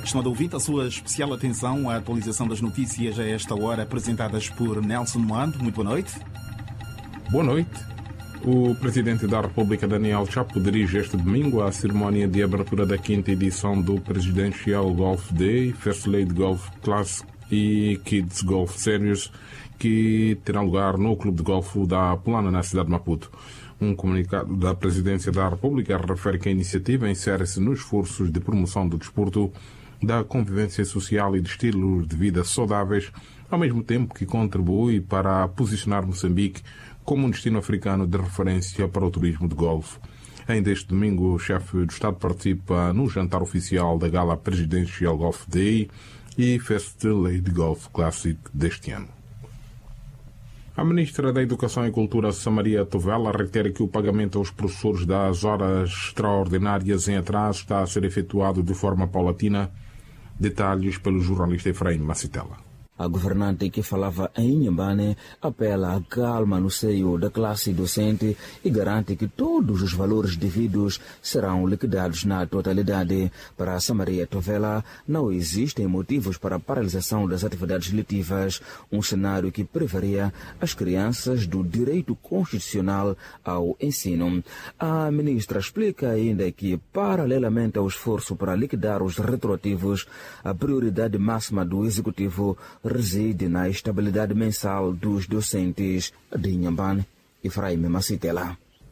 Estimado ouvinte, a sua especial atenção à atualização das notícias a esta hora apresentadas por Nelson Moando. Muito boa noite. Boa noite. O Presidente da República, Daniel Chapo, dirige este domingo a cerimónia de abertura da 5ª edição do Presidential Golf Day, First Lady Golf Classic e Kids Golf Series, que terá lugar no Clube de Golfe da Plana, na cidade de Maputo. Um comunicado da Presidência da República refere que a iniciativa insere-se nos esforços de promoção do desporto, da convivência social e de estilos de vida saudáveis, ao mesmo tempo que contribui para posicionar Moçambique como um destino africano de referência para o turismo de golfe. Ainda este domingo, o chefe do Estado participa no jantar oficial da Gala Presidential Golf Day e First Lady Golf Classic deste ano. A Ministra da Educação e Cultura, Samaria Tovela, reitera que o pagamento aos professores das horas extraordinárias em atraso está a ser efetuado de forma paulatina. Detalhes pelo jornalista Efraim Macitela. A governante que falava em Inhambane apela à calma no seio da classe docente e garante que todos os valores devidos serão liquidados na totalidade. Para a Samaria Tovela, não existem motivos para a paralisação das atividades letivas, um cenário que privaria as crianças do direito constitucional ao ensino. A ministra explica ainda que, paralelamente ao esforço para liquidar os retroativos, a prioridade máxima do Executivo reside na estabilidade mensal dos docentes de Inhambane. Efraim Macitela.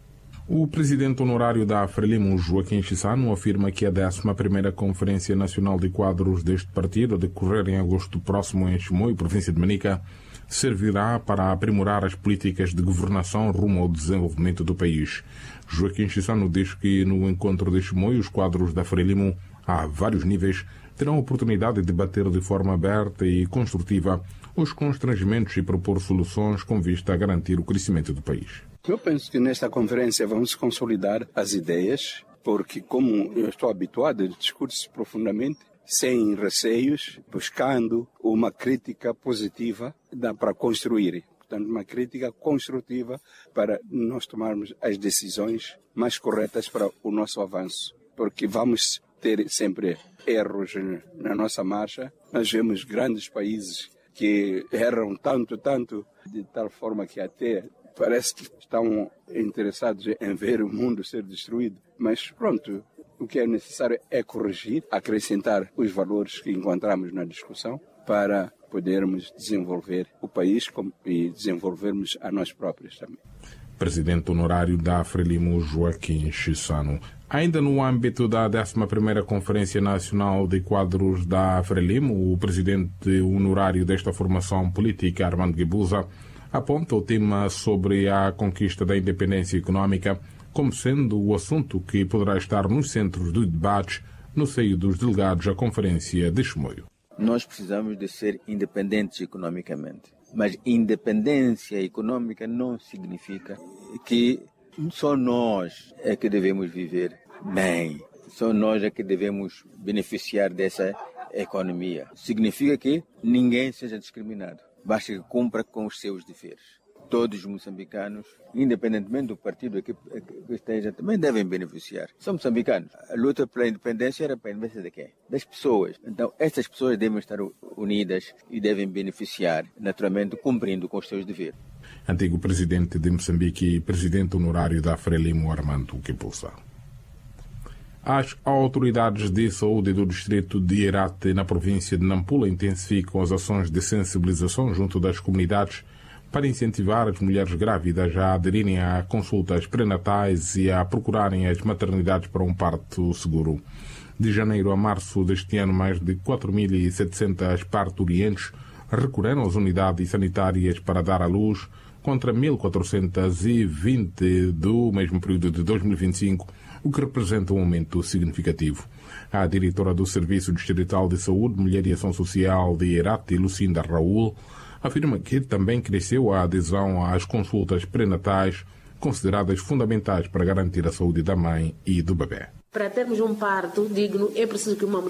O presidente honorário da Frelimo, Joaquim Chissano, afirma que a 11ª Conferência Nacional de Quadros deste partido, a decorrer em agosto próximo em Chimoio, província de Manica, servirá para aprimorar as políticas de governação rumo ao desenvolvimento do país. Joaquim Chissano diz que no encontro de Chimoio, os quadros da Frelimo, a vários níveis, terão a oportunidade de debater de forma aberta e construtiva os constrangimentos e propor soluções com vista a garantir o crescimento do país. Eu penso que nesta conferência vamos consolidar as ideias, porque como eu estou habituado a discursos profundamente, sem receios, buscando uma crítica positiva para construir. Portanto, uma crítica construtiva para nós tomarmos as decisões mais corretas para o nosso avanço. Porque vamos ter sempre erros na nossa marcha. Nós vemos grandes países que erram tanto, de tal forma que até parece que estão interessados em ver o mundo ser destruído. Mas pronto, o que é necessário é corrigir, acrescentar os valores que encontramos na discussão para podermos desenvolver o país e desenvolvermos a nós próprios também. Presidente honorário da Frelimo, Joaquim Chissano. Ainda no âmbito da 11ª Conferência Nacional de Quadros da Frelimo, o presidente honorário desta formação política, Armando Guebuza, aponta o tema sobre a conquista da independência econômica como sendo o assunto que poderá estar nos centros do debate no seio dos delegados à Conferência de Chimoio. Nós precisamos de ser independentes economicamente, mas independência econômica não significa que só nós é que devemos viver bem, só nós é que devemos beneficiar dessa economia. Significa que ninguém seja discriminado, basta que cumpra com os seus deveres. Todos os moçambicanos, independentemente do partido que esteja, também devem beneficiar. São moçambicanos. A luta pela independência era para a independência de quem? Das pessoas. Então, essas pessoas devem estar unidas e devem beneficiar, naturalmente, cumprindo com os seus deveres. Antigo presidente de Moçambique e presidente honorário da Frelimo, Armando Guebuza. As autoridades de saúde do distrito de Irate, na província de Nampula, intensificam as ações de sensibilização junto das comunidades para incentivar as mulheres grávidas a aderirem a consultas pré-natais e a procurarem as maternidades para um parto seguro. De janeiro a março deste ano, mais de 4.700 parturientes recorreram às unidades sanitárias para dar à luz, contra 1.420 do mesmo período de 2025, o que representa um aumento significativo. A diretora do Serviço Distrital de Saúde, Mulher e Ação Social de Irate, Lucinda Raul, afirma que também cresceu a adesão às consultas pré-natais, consideradas fundamentais para garantir a saúde da mãe e do bebê. Para termos um parto digno, é preciso que uma